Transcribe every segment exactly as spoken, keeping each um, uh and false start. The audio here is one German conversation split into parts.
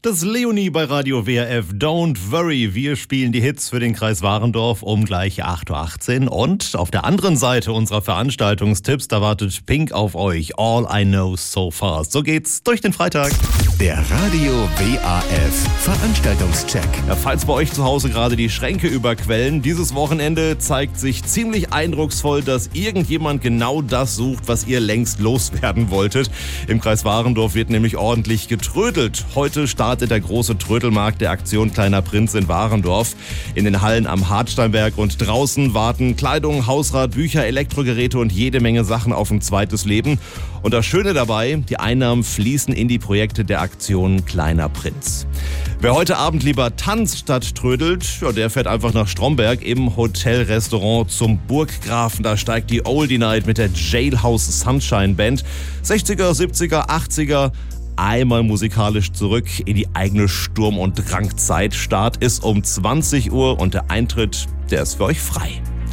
Das Leonie bei Radio W R F. Don't worry, wir spielen die Hits für den Kreis Warendorf um gleich acht Uhr achtzehn. Und auf der anderen Seite unserer Veranstaltungstipps, da wartet Pink auf euch. All I Know So Fast. So geht's durch den Freitag. Der Radio W A F Veranstaltungscheck. Ja, falls bei euch zu Hause gerade die Schränke überquellen, dieses Wochenende zeigt sich ziemlich eindrucksvoll, dass irgendjemand genau das sucht, was ihr längst loswerden wolltet. Im Kreis Warendorf wird nämlich ordentlich getrödelt. Heute startet der große Trödelmarkt der Aktion Kleiner Prinz in Warendorf. In den Hallen am Hartsteinberg und draußen warten Kleidung, Hausrat, Bücher, Elektrogeräte und jede Menge Sachen auf ein zweites Leben. Und das Schöne dabei, die Einnahmen fließen in die Projekte der Aktion Kleiner Prinz. Wer heute Abend lieber tanzt statt trödelt, ja, der fährt einfach nach Stromberg im Hotel-Restaurant zum Burggrafen. Da steigt die Oldie Night mit der Jailhouse Sunshine Band. sechziger, siebziger, achtziger, einmal musikalisch zurück in die eigene Sturm- und Drangzeit. Start ist um zwanzig Uhr und der Eintritt, der ist für euch frei.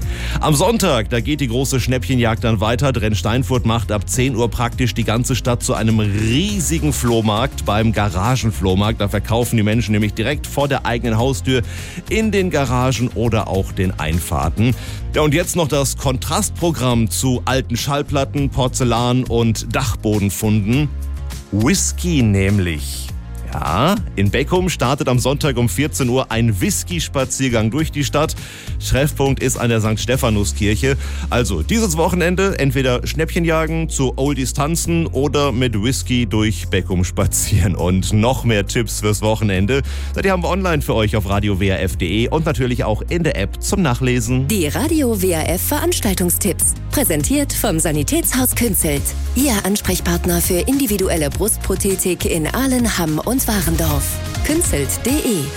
Am Sonntag, da geht die große Schnäppchenjagd dann weiter. Drenn-Steinfurt macht ab zehn Uhr praktisch die ganze Stadt zu einem riesigen Flohmarkt beim Garagenflohmarkt. Da verkaufen die Menschen nämlich direkt vor der eigenen Haustür in den Garagen oder auch den Einfahrten. Ja, und jetzt noch das Kontrastprogramm zu alten Schallplatten, Porzellan und Dachbodenfunden. Whisky nämlich. Ja, in Beckum startet am Sonntag um vierzehn Uhr ein Whisky-Spaziergang durch die Stadt. Treffpunkt ist an der Sankt Stephanus-Kirche. Also dieses Wochenende entweder Schnäppchen jagen, zu Oldies tanzen oder mit Whisky durch Beckum spazieren. Und noch mehr Tipps fürs Wochenende, die haben wir online für euch auf radio w r f punkt d e und natürlich auch in der App zum Nachlesen. Die Radio W R F Veranstaltungstipps, präsentiert vom Sanitätshaus Künzelt. Ihr Ansprechpartner für individuelle Brustprothetik in Ahlen, Hamm und Warendorf. Künzelt punkt d e